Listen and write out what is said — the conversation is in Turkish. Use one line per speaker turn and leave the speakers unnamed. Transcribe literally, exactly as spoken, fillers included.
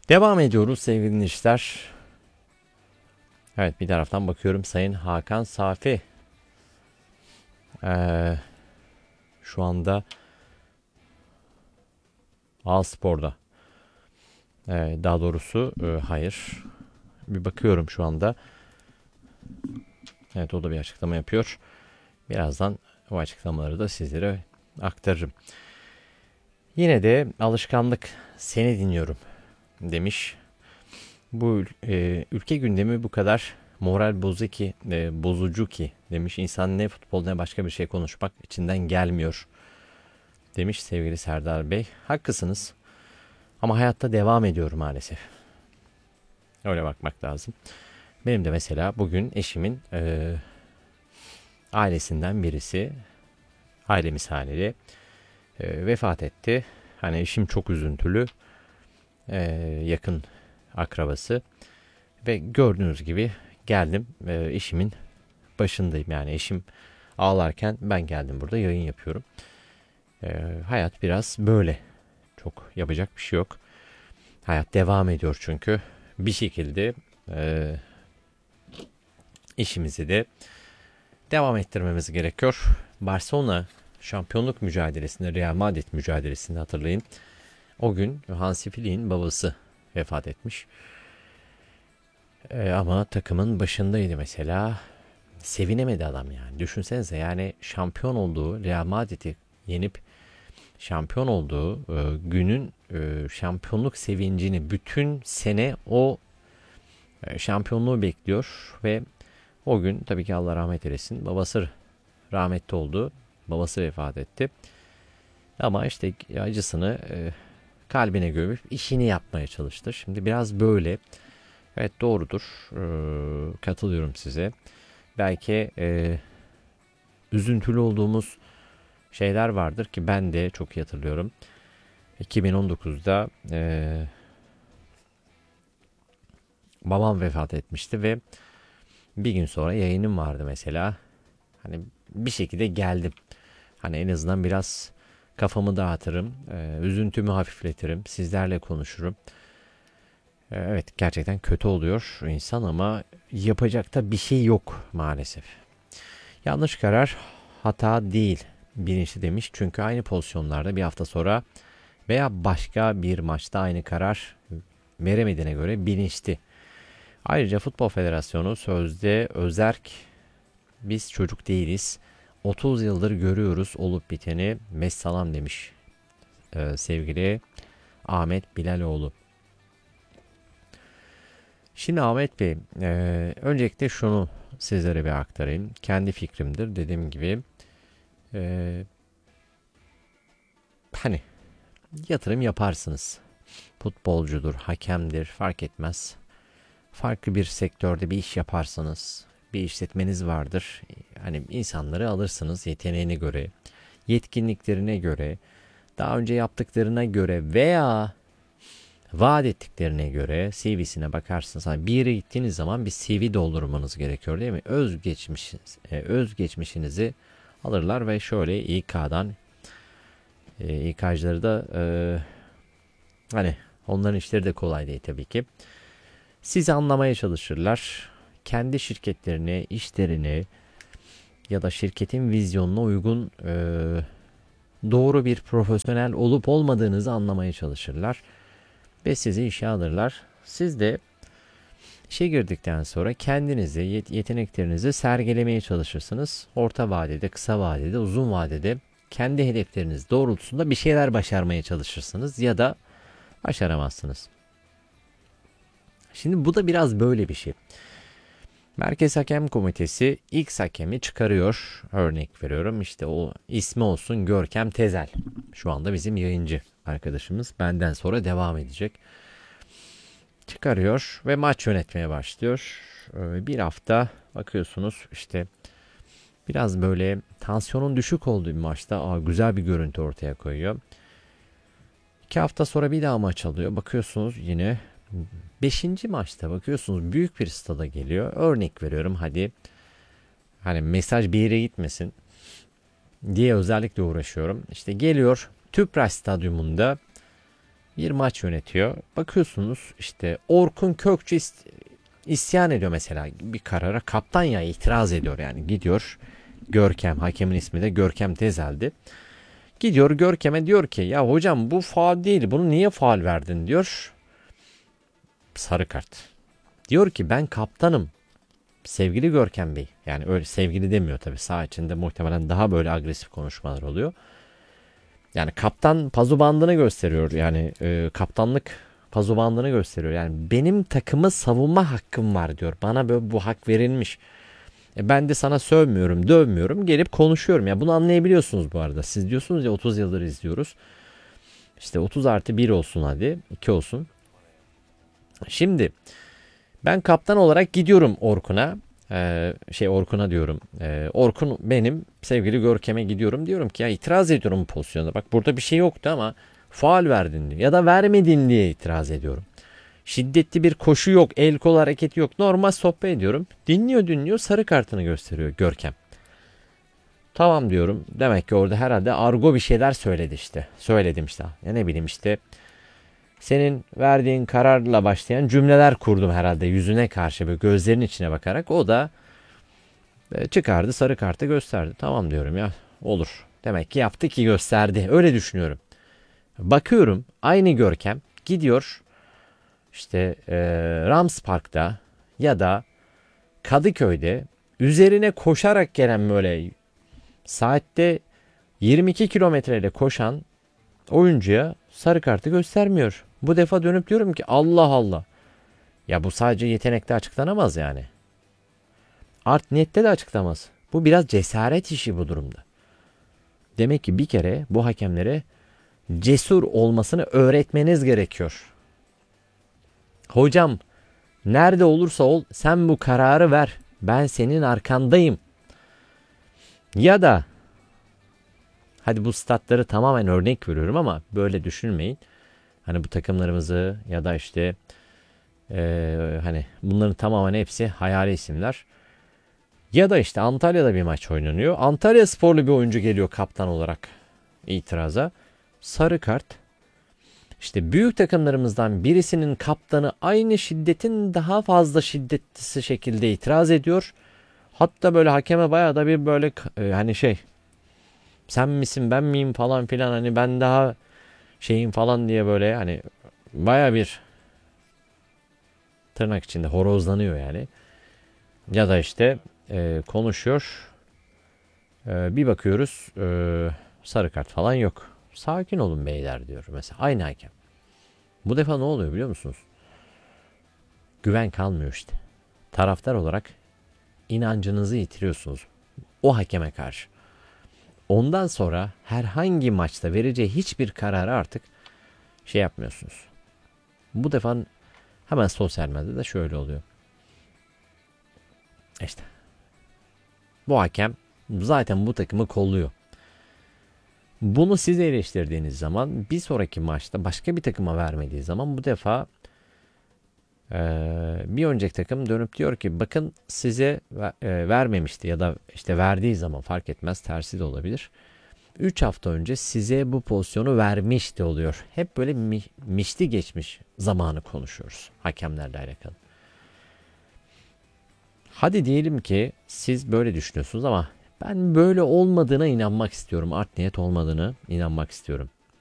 Devam ediyoruz sevgili dinleyiciler. Evet, bir taraftan bakıyorum Sayın Hakan Safi. Ee, şu anda A-Spor'da. Ee, daha doğrusu e, hayır. Bir bakıyorum şu anda. Evet, o da bir açıklama yapıyor. Birazdan o açıklamaları da sizlere aktarırım. Yine de alışkanlık, seni dinliyorum demiş. Bu e, ülke gündemi bu kadar moral bozucu ki, e, bozucu ki demiş. İnsan ne futbol ne başka bir şey konuşmak içinden gelmiyor demiş sevgili Serdar Bey. Haklısınız ama hayatta devam ediyor maalesef. Öyle bakmak lazım. Benim de mesela bugün eşimin e, ailesinden birisi, ailemiz haliyle e, vefat etti. Hani eşim çok üzüntülü, e, yakın akrabası ve gördüğünüz gibi geldim, e, eşimin başındayım. Yani eşim ağlarken ben geldim, burada yayın yapıyorum. E, hayat biraz böyle. Çok yapacak bir şey yok. Hayat devam ediyor çünkü. Bir şekilde e, işimizi de devam ettirmemiz gerekiyor. Barcelona şampiyonluk mücadelesinde, Real Madrid mücadelesinde hatırlayın. O gün Hansi Flick'in babası vefat etmiş. E, ama takımın başındaydı mesela. Sevinemedi adam yani. Düşünsenize, yani şampiyon olduğu Real Madrid'i yenip şampiyon olduğu e, günün e, şampiyonluk sevincini, bütün sene o e, şampiyonluğu bekliyor ve o gün tabii ki Allah rahmet eylesin, babası rahmetli oldu. Babası vefat etti. Ama işte acısını e, kalbine gömüp işini yapmaya çalıştı. Şimdi biraz böyle. Evet, doğrudur. E, katılıyorum size. Belki e, üzüntülü olduğumuz şeyler vardır ki ben de çok iyi hatırlıyorum. iki bin on dokuzda e, babam vefat etmişti ve bir gün sonra yayınım vardı mesela. Hani bir şekilde geldim. Hani en azından biraz kafamı dağıtırım, e, üzüntümü hafifletirim, sizlerle konuşurum. E, evet, gerçekten kötü oluyor insan ama yapacak da bir şey yok maalesef. Yanlış karar hata değil, bilinçli demiş. Çünkü aynı pozisyonlarda bir hafta sonra veya başka bir maçta aynı karar veremediğine göre bilinçli. Ayrıca Futbol Federasyonu sözde özerk, biz çocuk değiliz. otuz yıldır görüyoruz olup biteni, messalam demiş ee, sevgili Ahmet Bilaloğlu. Şimdi Ahmet Bey, e, öncelikle şunu sizlere bir aktarayım. Kendi fikrimdir, dediğim gibi. E, hani yatırım yaparsınız. Futbolcudur, hakemdir, fark etmez. Farklı bir sektörde bir iş yaparsanız, bir işletmeniz vardır. Hani insanları alırsınız yeteneğine göre, yetkinliklerine göre, daha önce yaptıklarına göre veya vaat ettiklerine göre C V'sine bakarsınız. Hani bir yere gittiğiniz zaman bir C V doldurmanız gerekiyor değil mi? Özgeçmiş, e, özgeçmişinizi alırlar ve şöyle İK'dan, e, İK'cıları da e, hani onların işleri de kolay değil tabii ki. Sizi anlamaya çalışırlar. Kendi şirketlerini, işlerini ya da şirketin vizyonuna uygun e, doğru bir profesyonel olup olmadığınızı anlamaya çalışırlar. Ve sizi işe alırlar. Siz de işe girdikten sonra kendinizi, yeteneklerinizi sergilemeye çalışırsınız. Orta vadede, kısa vadede, uzun vadede kendi hedefleriniz doğrultusunda bir şeyler başarmaya çalışırsınız ya da başaramazsınız. Şimdi bu da biraz böyle bir şey. Merkez Hakem Komitesi X hakemi çıkarıyor. Örnek veriyorum, işte o ismi olsun Görkem Tezel. Şu anda bizim yayıncı arkadaşımız. Benden sonra devam edecek. Çıkarıyor ve maç yönetmeye başlıyor. Bir hafta bakıyorsunuz işte biraz böyle tansiyonun düşük olduğu bir maçta aa, güzel bir görüntü ortaya koyuyor. İki hafta sonra bir daha maç alıyor. Bakıyorsunuz yine beşinci maçta bakıyorsunuz büyük bir stada geliyor. Örnek veriyorum, hadi hani mesaj bir yere gitmesin diye özellikle uğraşıyorum. İşte geliyor Tüpraş Stadyumunda bir maç yönetiyor. Bakıyorsunuz işte Orkun Kökçü ist- isyan ediyor mesela bir karara. Kaptan ya itiraz ediyor yani. Gidiyor Görkem, hakemin ismi de Görkem Tezel'di. Gidiyor Görkem'e diyor ki ya hocam bu faul değil, bunu niye faul verdin diyor. Sarı kart. Diyor ki ben kaptanım. Sevgili Görkem Bey. Yani öyle sevgili demiyor tabii. Saha içinde muhtemelen daha böyle agresif konuşmalar oluyor. Yani kaptan pazu bandını gösteriyor. Yani e, kaptanlık pazu bandını gösteriyor. Yani benim takımı savunma hakkım var diyor. Bana böyle bu hak verilmiş. E ben de sana sövmüyorum, dövmüyorum. Gelip konuşuyorum. Ya bunu anlayabiliyorsunuz bu arada. Siz diyorsunuz ya otuz yıldır izliyoruz. İşte otuz artı bir olsun hadi. iki olsun. Şimdi ben kaptan olarak gidiyorum Orkun'a. Ee, şey Orkun'a diyorum. Ee, Orkun benim sevgili Görkem'e gidiyorum. Diyorum ki ya itiraz ediyorum bu pozisyonda. Bak burada bir şey yoktu ama faul verdin diyor. Ya da vermedin diye itiraz ediyorum. Şiddetli bir koşu yok. El kol hareketi yok. Normal sohbet ediyorum. Dinliyor dinliyor sarı kartını gösteriyor Görkem. Tamam diyorum. Demek ki orada herhalde argo bir şeyler söyledi işte. Söyledim işte. Ya ne bileyim işte. Senin verdiğin kararla başlayan cümleler kurdum herhalde yüzüne karşı böyle gözlerinin içine bakarak. O da e, çıkardı sarı kartı gösterdi. Tamam diyorum ya olur. Demek ki yaptı ki gösterdi. Öyle düşünüyorum. Bakıyorum aynı Görkem gidiyor işte e, Rams Park'ta ya da Kadıköy'de üzerine koşarak gelen böyle saatte yirmi iki kilometreyle koşan oyuncuya sarı kartı göstermiyor. Bu defa dönüp diyorum ki Allah Allah. Ya bu sadece yetenekte açıklanamaz yani. Art niyette de açıklamaz. Bu biraz cesaret işi bu durumda. Demek ki bir kere bu hakemlere cesur olmasını öğretmeniz gerekiyor. Hocam nerede olursa ol sen bu kararı ver. Ben senin arkandayım. Ya da hadi bu statları tamamen örnek veriyorum ama böyle düşünmeyin. Hani bu takımlarımızı ya da işte Ee, hani bunların tamamen hepsi hayali isimler. Ya da işte Antalya'da bir maç oynanıyor. Antalya sporlu bir oyuncu geliyor kaptan olarak itiraza. Sarı kart. İşte büyük takımlarımızdan birisinin kaptanı aynı şiddetin daha fazla şiddetlisi şekilde itiraz ediyor. Hatta böyle hakeme bayağı da bir böyle e, hani şey sen misin ben miyim falan filan hani ben daha şeyim falan diye böyle hani bayağı bir tırnak içinde horozlanıyor yani. Ya da işte e, konuşuyor. E, bir bakıyoruz e, sarı kart falan yok. Sakin olun beyler diyor mesela aynı hakem. Bu defa ne oluyor biliyor musunuz? Güven kalmıyor işte. Taraftar olarak inancınızı yitiriyorsunuz o hakeme karşı. Ondan sonra herhangi maçta vereceği hiçbir kararı artık şey yapmıyorsunuz. Bu defa hemen sosyal medyada şöyle oluyor. İşte bu hakem zaten bu takımı kolluyor. Bunu siz eleştirdiğiniz zaman bir sonraki maçta başka bir takıma vermediği zaman bu defa e, bir önceki takım dönüp diyor ki bakın size e, vermemişti ya da işte verdiği zaman fark etmez tersi de olabilir. üç hafta önce size bu pozisyonu vermişti oluyor. Hep böyle mi, mişti geçmiş zamanı konuşuyoruz hakemlerle alakalı. Hadi diyelim ki siz böyle düşünüyorsunuz ama ben böyle olmadığına inanmak istiyorum. Art niyet olmadığını inanmak istiyorum.